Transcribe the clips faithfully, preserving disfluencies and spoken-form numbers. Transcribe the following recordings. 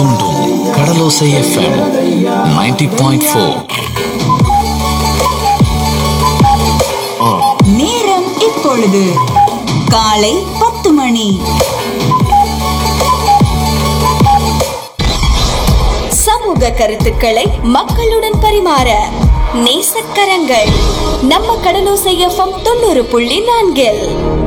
தூண்டும் கடலோசை FM ninety point four. நேரம் இப்பொழுது காலை பத்து மணி. சமூக கருத்துக்களை மக்களுடன் பரிமாற நேசக்கரங்கள் நம்ம கடலோசை எஃப்எம் தொண்ணூறு புள்ளி நான்கில்.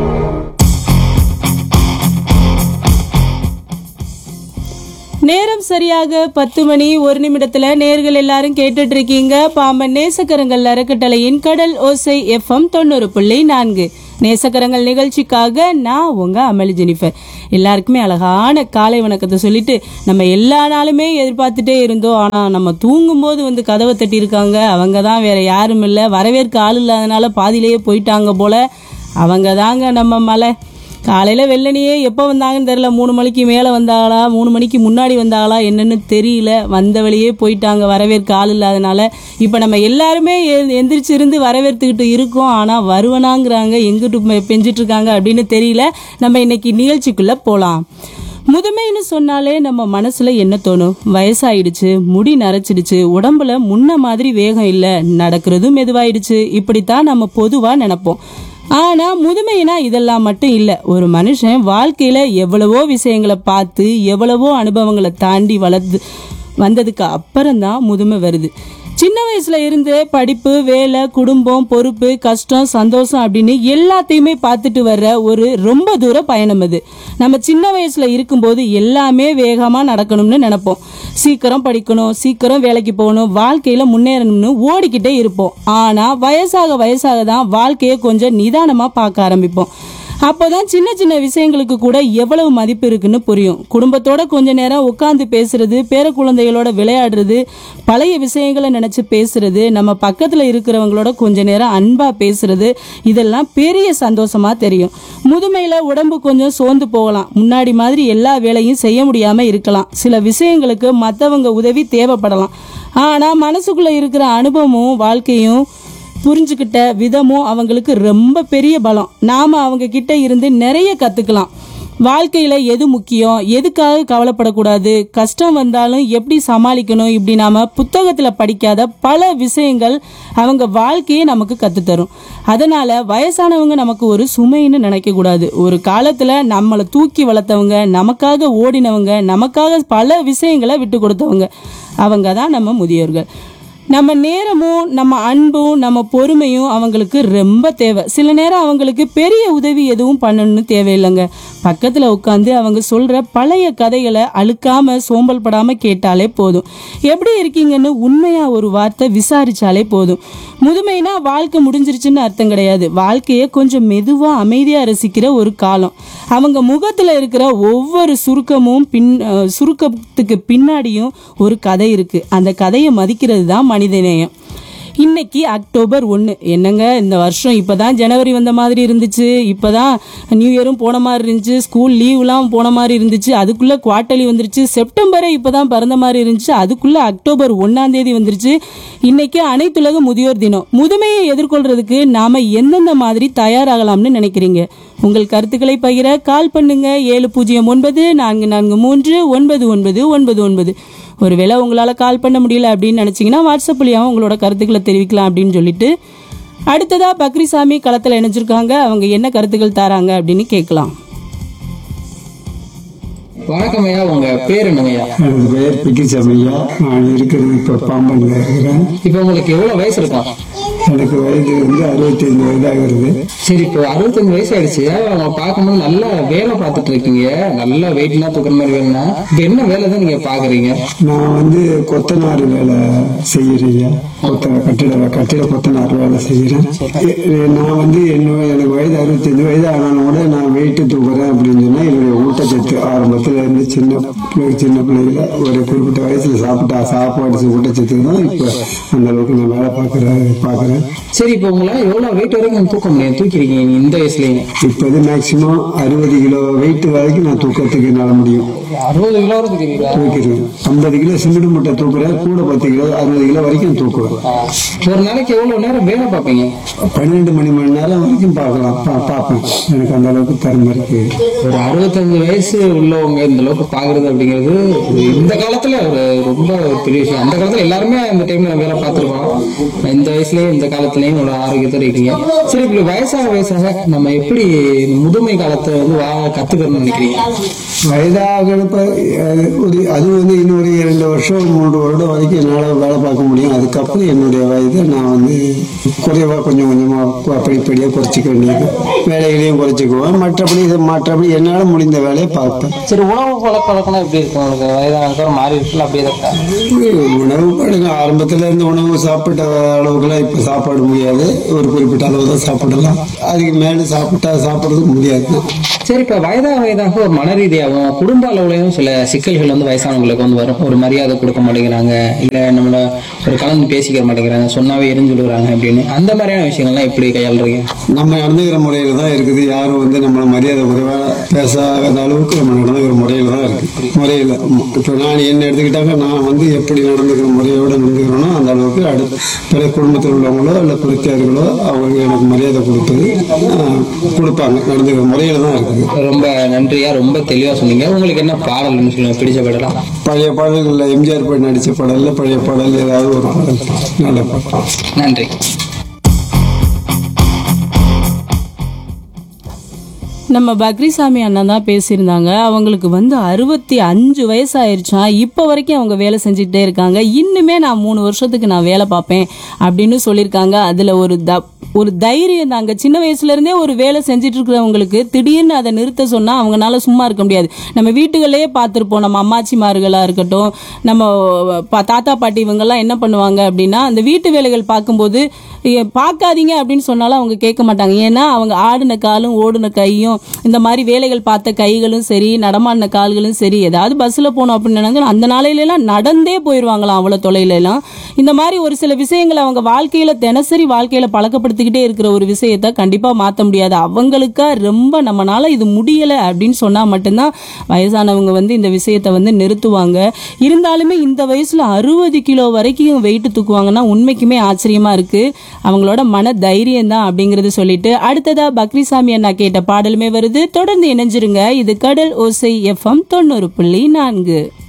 நேரம் சரியாக பத்து மணி ஒரு நிமிடத்துல நேர்கள் எல்லாரும் கேட்டுட்டு இருக்கீங்க பாம்பன் நேசக்கரங்கள் அறக்கட்டளையின் கடல் ஓசை எஃப்எம் தொண்ணூறு புள்ளி நான்கு. நேசக்கரங்கள் நிகழ்ச்சிக்காக நான் உங்க அமளி ஜெனிஃபர். எல்லாருக்குமே அழகான காலை வணக்கத்தை சொல்லிட்டு நம்ம எல்லா நாளுமே எதிர்பார்த்துட்டே இருந்தோம். ஆனா நம்ம தூங்கும் போது வந்து கதவை தட்டி இருக்காங்க. அவங்க தான் வேற யாரும் இல்லை, வரவேற்க ஆள் இல்லாதனால பாதியிலேயே போயிட்டாங்க போல. அவங்க தாங்க நம்ம மலை. காலையில் வெள்ளனியே எப்போ வந்தாங்கன்னு தெரில. மூணு மணிக்கு மேலே வந்தாங்களா, மூணு மணிக்கு முன்னாடி வந்தாங்களா என்னன்னு தெரியல. வந்த வழியே போயிட்டாங்க, வரவேற்க ஆள் இல்லாதனால. இப்போ நம்ம எல்லாருமே எந்திரிச்சிருந்து வரவேற்றுக்கிட்டு இருக்கோம். ஆனால் வருவனாங்கிறாங்க, எங்கிட்டு பெஞ்சிட்டு இருக்காங்க அப்படின்னு தெரியல. நம்ம இன்னைக்கு நிகழ்ச்சிக்குள்ளே போகலாம். முதுமைன்னு சொன்னாலே நம்ம மனசுல என்ன தோணும்? வயசாயிடுச்சு, முடி நரைச்சிடுச்சு, உடம்புல முன்ன மாதிரி வேகம் இல்லை, நடக்கிறதும் மெதுவாயிடுச்சு, இப்படித்தான் நம்ம பொதுவா நினைப்போம். ஆனா முதுமைனா இதெல்லாம் மட்டும் இல்ல. ஒரு மனுஷன் வாழ்க்கையில எவ்வளவோ விஷயங்களை பார்த்து எவ்வளவோ அனுபவங்களை தாண்டி வளர்ந்து வந்ததுக்கு அப்புறம்தான் முதுமை வருது. சின்ன வயசுல இருந்து படிப்பு, வேலை, குடும்பம், பொறுப்பு, கஷ்டம், சந்தோஷம் அப்படின்னு எல்லாத்தையுமே பார்த்துட்டு வர்ற ஒரு ரொம்ப தூர பயணம் அது. நம்ம சின்ன வயசுல இருக்கும்போது எல்லாமே வேகமா நடக்கணும்னு நினைப்போம். சீக்கிரம் படிக்கணும், சீக்கிரம் வேலைக்கு போகணும், வாழ்க்கையில முன்னேறணும்னு ஓடிக்கிட்டே இருப்போம். ஆனா வயசாக வயசாக தான் வாழ்க்கையை கொஞ்சம் நிதானமா பார்க்க ஆரம்பிப்போம். அப்போதான் சின்ன சின்ன விஷயங்களுக்கு கூட எவ்வளவு மதிப்பு இருக்குன்னு புரியும். குடும்பத்தோட கொஞ்ச நேரம் உட்காந்து பேசுறது, பேர குழந்தைகளோட விளையாடுறது, பழைய விஷயங்களை நினைச்சு பேசுறது, நம்ம பக்கத்துல இருக்கிறவங்களோட கொஞ்ச நேரம் அன்பா பேசுறது, இதெல்லாம் பெரிய சந்தோஷமா தெரியும். முதுமையில உடம்பு கொஞ்சம் சோர்ந்து போகலாம், முன்னாடி மாதிரி எல்லா வேலையும் செய்ய முடியாம இருக்கலாம், சில விஷயங்களுக்கு மற்றவங்க உதவி தேவைப்படலாம். ஆனா மனசுக்குள்ள இருக்கிற அனுபவமும் வாழ்க்கையும் புரிஞ்சுக்கிட்ட விதமும் அவங்களுக்கு ரொம்ப பெரிய பலம். நாம அவங்க கிட்ட இருந்து நிறைய கத்துக்கலாம். வாழ்க்கையில எது முக்கியம், எதுக்காக கவலைப்படக்கூடாது, கஷ்டம் வந்தாலும் எப்படி சமாளிக்கணும், இப்படி நாம புத்தகத்துல படிக்காத பல விஷயங்கள் அவங்க வாழ்க்கையை நமக்கு கத்துத்தரும். அதனால வயசானவங்க நமக்கு ஒரு சுமைன்னு நினைக்க கூடாது. ஒரு காலத்துல நம்மளை தூக்கி வளர்த்தவங்க, நமக்காக ஓடினவங்க, நமக்காக பல விஷயங்களை விட்டு கொடுத்தவங்க, அவங்க தான் நம்ம முதியோர்கள். நம்ம நேரமும் நம்ம அன்பும் நம்ம பொறுமையும் அவங்களுக்கு ரொம்ப தேவை. சில நேரம் அவங்களுக்கு பெரிய உதவி எதுவும் பண்ணணும்னு தேவையில்லைங்க. பக்கத்தில் உட்காந்து அவங்க சொல்கிற பழைய கதைகளை அழுக்காம சோம்பல் படாமல் கேட்டாலே போதும். எப்படி இருக்கீங்கன்னு உண்மையாக ஒரு வார்த்தை விசாரிச்சாலே போதும். முதுமைனா வாழ்க்கை முடிஞ்சிருச்சுன்னு அர்த்தம் கிடையாது. வாழ்க்கையை கொஞ்சம் மெதுவாக அமைதியாக ரசிக்கிற ஒரு காலம். அவங்க முகத்தில் இருக்கிற ஒவ்வொரு சுருக்கமும் பின் சுருக்கத்துக்கு பின்னாடியும் ஒரு கதை இருக்கு. அந்த கதையை மதிக்கிறது தான் மனிதநேயம். இன்னைக்கு அக்டோபர் ஒன்று. என்னங்க இந்த வருஷம் இப்போதான் ஜனவரி வந்த மாதிரி இருந்துச்சு, இப்போதான் நியூ இயரும் போன மாதிரி இருந்துச்சு, ஸ்கூல் லீவ்லாம் போன மாதிரி இருந்துச்சு, அதுக்குள்ளே குவார்ட்டர்லி வந்துருச்சு, செப்டம்பரே இப்போதான் பிறந்த மாதிரி இருந்துச்சு, அதுக்குள்ளே அக்டோபர் ஒன்றாம் தேதி வந்துருச்சு. இன்னைக்கு அனைத்துலக முதியோர் தினம். முதுமையை எதிர்கொள்றதுக்கு நாம எந்தெந்த மாதிரி தயாராகலாம்னு நினைக்கிறீங்க? உங்கள் கருத்துக்களை பகிர கால் பண்ணுங்க. ஏழு பூஜ்ஜியம் ஒன்பது நான்கு நான்கு மூன்று ஒன்பது ஒன்பது ஒன்பது ஒன்பது. ஒருவேளை உங்களால் கால் பண்ண முடியல அப்படின்னு நினச்சிங்கன்னா வாட்ஸ்அப்லேயும் உங்களோட கருத்துக்களை தெரிவிக்கலாம் அப்படின்னு சொல்லிட்டு, அடுத்ததா பக்ரிசாமி களத்தில் இணைஞ்சிருக்காங்க. அவங்க என்ன கருத்துக்கள் தராங்க அப்படின்னு கேட்கலாம். வணக்கம் ஐயா, உங்க பேர் என்னங்கய்யா? எனது பெயர் பக்ரிசாமி ஐயா. நான் இருக்கிறது இப்போ பாம்பன்ல இருக்கிறேன். இப்போ உங்களுக்கு எவ்வளவு வயசு இருக்கும்? எனக்கு வயது வந்து அறுபத்தி ஐந்து வயதாகிறது. சரி, இப்போ அறுபத்தஞ்சு வயசு ஆயிடுச்சு. அவங்க பார்க்கும்போது நல்லா வேலை பார்த்துட்டு இருக்கீங்க, நல்லா வெயிட் எல்லாம் தூக்குற மாதிரி வேலைன்னா இப்போ என்ன வேலை தான் நீங்க பாக்குறீங்க? நான் வந்து கொத்தனார் வேலை செய்யறேன். கொத்த கட்டிட கட்டிட கொத்தனார் வேலை செய்யறேன். நான் வந்து என்ன எனக்கு வயது அறுபத்தஞ்சு வயது ஆனாலும் கூட நான் வெயிட்டு தூக்குறேன் அப்படின்னு சொன்னா என்னுடைய ஊட்டச்சத்து ஆரம்பத்துல இருந்து சின்ன பிள்ளை சின்ன பிள்ளைகள ஒரு குறிப்பிட்ட வயசுல சாப்பிட்டா சாப்பாடு ஊட்டச்சத்து தான் இப்ப அந்த அளவுக்கு நான் வேலை பார்க்கற பாக்குறேன். தூக்குறேன். சரி, இப்போ உங்களால எவ்வளவு வெயிட் வரைக்கும் தூக்க முடியும், தூக்கிருக்கீங்க நீங்க இந்த வயசுலயே? இப்போது மேக்சிமம் அறுபது கிலோ வெயிட் வரைக்கும் நான் தூக்கத்துக்கு என்னால முடியும். அறுபது கிலோ தூக்கிருக்கீங்களா? தூக்கிடுவேன். ஐம்பது கிலோ சிமெண்ட் மூட்டை தூக்குறேன், கூட பத்து கிலோ அறுபது கிலோ வரைக்கும் தூக்குவேன். ஒரு நாளைக்கு எவ்வளவு நேரம் வேலை பார்ப்பீங்க? பன்னிரெண்டு மணி மணி நேரம் வரைக்கும் பார்க்கலாம், பா- பார்ப்பேன். எனக்கு அந்த அளவுக்கு திறமை இருக்கு. ஒரு அறுபத்தஞ்சு வயசு உள்ளவங்க இந்த அளவுக்கு பாக்குறது அப்படிங்கிறது இந்த காலத்துல ஒரு ரொம்ப ஒரு பெரிய விஷயம். அந்த காலத்துல எல்லாருமே அந்த டைம்ல வேலை பார்த்துருக்கோம். இந்த வயசுலயும் இந்த காலத்துலயும் ஒரு ஆரோக்கியத்தோட இருக்கீங்க. சரி, இப்படி வயசாக வயசாக நம்ம எப்படி இந்த முதுமை காலத்தை வந்து வா கத்துக்கணும்னு நினைக்கிறீங்க? வயதாகிறப்ப அஹ், ஒரு அது வந்து இன்னொரு இரண்டு வருஷம் மூன்று வருடம் வரைக்கும் என்னால் வேலை பார்க்க முடியும். அதுக்கப்புறம் என்னுடைய வயதை நான் வந்து குறைவாக கொஞ்சம் கொஞ்சமாக படிப்படியாக குறைச்சிக்க வேண்டியது. வேலைகளையும் குறைச்சிக்குவேன். மற்றபடி இதை மற்றபடி என்னால் முடிந்த வேலையை பார்ப்பேன். சரி, உணவு பழக்க வழக்கம் எப்படி இருக்கும் உங்களுக்கு? வயதான மாறி இருக்குல்ல, அப்படியே இருக்கா? உணவு பழக்கம் ஆரம்பத்தில் இருந்து உணவு சாப்பிட்ட அளவுக்குலாம் இப்போ சாப்பாடு முடியாது. ஒரு குறிப்பிட்ட அளவு தான் சாப்பிடலாம். அதுக்கு மேலே சாப்பிட்டா சாப்பிட்றதுக்கு முடியாது. சரி, இப்ப வயதாக வயதாக ஒரு மன ரீதியாகவும் குடும்ப அளவுலையும் சில சிக்கல்கள் வந்து வயசானவங்களுக்கு வந்து வரும். ஒரு மரியாதை கொடுக்க மாட்டேங்கிறாங்க, இல்ல நம்மள ஒரு கலந்து பேசிக்க மாட்டேங்கிறாங்க, சொன்னாவே எரிஞ்சுடுறாங்க அப்படின்னு. அந்த மாதிரியான விஷயங்கள்லாம் எப்படி கையாளுறீங்க? நம்ம நடந்துக்கிற முறையில தான் இருக்குது. யாரும் வந்து நம்மளை மரியாதை குறைவா பேசாத அளவுக்கு நம்ம நடந்துக்கிற முறையில தான் இருக்கு. முறையில இப்போ நான் என்ன எடுத்துக்கிட்டாங்க, நான் வந்து எப்படி நடந்துக்கிற முறையோட நடந்துக்கிறேனோ அந்த அளவுக்கு அடுத்த பிற குடும்பத்தில் உள்ளவங்களோ இல்லை குடித்தார்களோ அவங்க எனக்கு மரியாதை கொடுப்பது ஆஹ், கொடுப்பாங்க. நடந்துக்கிற முறையில தான் இருக்குது. ரொம்ப நன்றியா, ரொம்ப தெளிவா சொன்னீங்க. உங்களுக்கு என்ன பாடல்னு சொல்லுங்க, பிடிச்ச பாடலாம்? பழைய பாடல்களில் எம்ஜிஆர் போய் நடித்த பாடல்ல பழைய பாடல் ஏதாவது ஒரு பாடல் நல்ல பாடல். நன்றி. நம்ம பக்ரிசாமி அண்ணா தான் பேசியிருந்தாங்க. அவங்களுக்கு வந்து அறுபத்தி அஞ்சு வயசு ஆயிருச்சான். இப்போ வரைக்கும் அவங்க வேலை செஞ்சுக்கிட்டே இருக்காங்க. இன்னுமே நான் மூணு வருஷத்துக்கு நான் வேலை பார்ப்பேன் அப்படின்னு சொல்லியிருக்காங்க. அதில் ஒரு த ஒரு தைரியம் தாங்க. சின்ன வயசுல இருந்தே ஒரு வேலை செஞ்சுட்டு இருக்கிறவங்களுக்கு திடீர்னு அதை நிறுத்த சொன்னா அவங்களால சும்மா இருக்க முடியாது. நம்ம வீட்டுகளே பார்த்துருப்போம். நம்ம அம்மாச்சிமார்களா இருக்கட்டும், நம்ம பா- தாத்தா பாட்டி இவங்கெல்லாம் என்ன பண்ணுவாங்க அப்படின்னா, அந்த வீட்டு வேலைகள் பார்க்கும்போது "ஏ, பார்க்காதீங்க அப்படின்னு சொன்னாலும் அவங்க கேட்க மாட்டாங்க. ஏன்னா அவங்க ஆடின காலும் ஓடின கையும் இந்த மாதிரி வேலைகள் பார்த்த கைகளும் சரி, நடமாடின கால்களும் சரி, ஏதாவது பஸ்ல போனோம் அப்படின்னு நினைங்க அந்த நாளையில எல்லாம் நடந்தே போயிடுவாங்களாம், அவ்வளவு தொலைல எல்லாம். இந்த மாதிரி ஒரு சில விஷயங்களை அவங்க வாழ்க்கையில தினசரி வாழ்க்கையில பழக்கப்படுத்திக்கிட்டே இருக்கிற ஒரு விஷயத்த கண்டிப்பா மாத்த முடியாது. அவங்களுக்கா ரொம்ப நம்மனால இது முடியல அப்படின்னு சொன்னா மட்டும்தான் வயசானவங்க வந்து இந்த விஷயத்த வந்து நிறுத்துவாங்க. இருந்தாலுமே இந்த வயசுல அறுபது கிலோ வரைக்கும் வெயிட் தூக்குவாங்கன்னா உண்மைக்குமே ஆச்சரியமா இருக்கு. அவங்களோட மன தைரியம் தான் அப்படிங்கறது சொல்லிட்டு அடுத்ததா பக்ரிசாமி அண்ணா கேட்ட பாடலுமே வருது. தொடர்ந்து இணைஞ்சிருங்க. இது கடல் ஓசை எஃப்எம் தொண்ணூறு புள்ளி நான்கு.